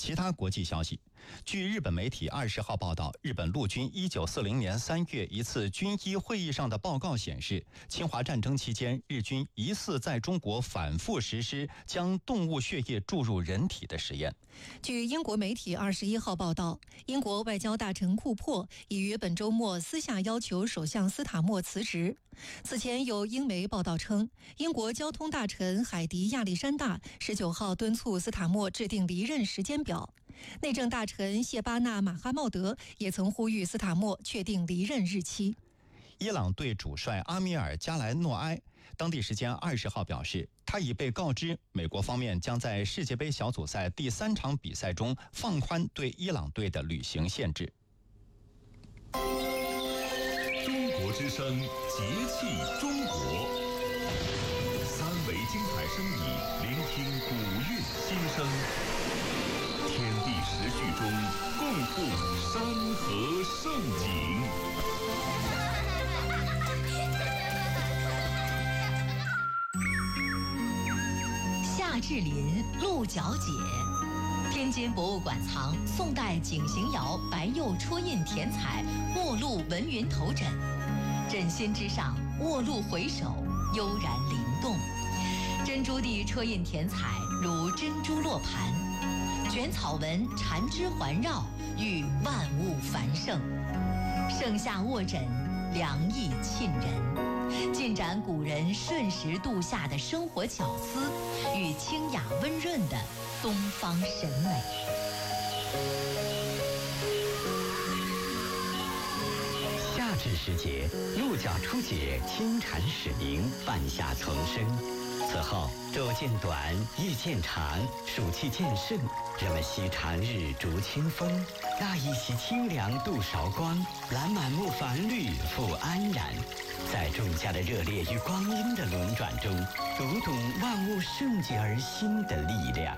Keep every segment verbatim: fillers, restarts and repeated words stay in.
其他国际消息，据日本媒体二十号报道，日本陆军一九四零年三月一次军医会议上的报告显示，侵华战争期间，日军疑似在中国反复实施将动物血液注入人体的实验。 据英国媒体二十一号报道，英国外交大臣库珀已于本周末私下要求首相斯塔默辞职。此前有英媒报道称，英国交通大臣海迪亚历山大十九号敦促斯塔默制定离任时间表。内政大臣谢巴纳马哈茂德也曾呼吁斯塔默确定离任日期。 伊朗队主帅阿米尔加莱诺埃当地时间二十号表示，他已被告知美国方面将在世界杯小组赛第三场比赛中放宽对伊朗队的旅行限制。 中国之声，节气中国，三维精彩声艺，聆听古韵心声，天地时序中共赴山河盛景。 夏至临，鹿角解。天津博物馆藏宋代景行窑白釉戳印填彩卧鹿文云头枕，枕心之上卧鹿回首，悠然灵动。珍珠地戳印填彩如珍珠落盘，卷草纹缠枝环绕，寓万物繁盛。盛夏卧枕，凉意沁人，尽展古人顺时度夏的生活巧思与清雅温润的东方审美。 夏至时节，鹿角初解，清蝉始鸣，半夏丛生。此后，昼渐短，夜渐长，暑气渐盛，人们惜长日逐清风，那一袭清凉度韶光，揽满目繁绿复安然。在众家的热烈与光阴的轮转中，读懂万物盛极而兴的力量。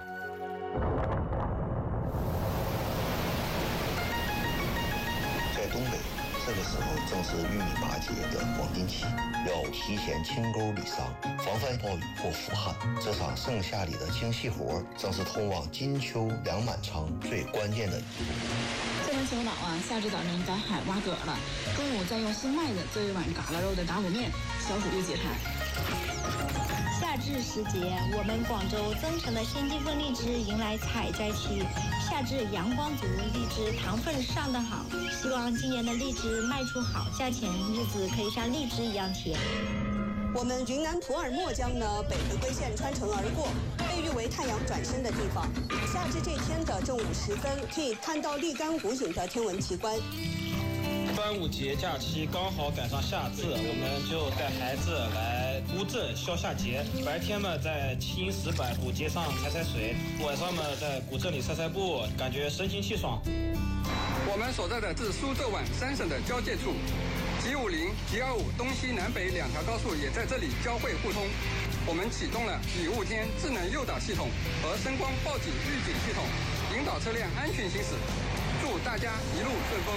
在东北，这个时候正是玉米拔节的黄金期，要提前清沟理桑，防范暴雨或伏旱。这场盛夏里的精细活，正是通往金秋粮满仓最关键的一步。 这门青岛啊，夏至早晨赶海挖蛤了，中午再用新麦子做一碗嘎啦肉的打卤面，消暑又解馋。 夏至时节，我们广州增城的先进分荔枝迎来采摘期。夏至阳光足，荔枝糖分上得好，希望今年的荔枝卖出好价钱，日子可以像荔枝一样甜。 我们云南普洱墨江呢，北回归线穿城而过，被誉为太阳转身的地方。夏至这天的正午时分，可以看到立竿湖影的天文奇观。 端午节假期刚好赶上夏至，我们就带孩子来乌镇消夏节。白天嘛，在青石板古街上踩踩水；晚上嘛，在古镇里散散步，感觉神清气爽。 我们所在的是苏浙皖三省的交界处， G 五零、G 二五东西南北两条高速也在这里交汇互通。我们启动了雨雾天智能诱导系统和声光报警预警系统，引导车辆安全行驶。祝大家一路顺风。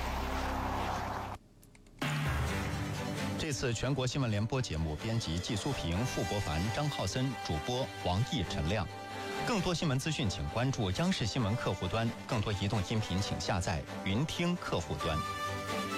这次全国新闻联播节目编辑季苏平、傅国凡、张浩森，主播王毅、陈亮。更多新闻资讯，请关注央视新闻客户端；更多移动音频，请下载云听客户端。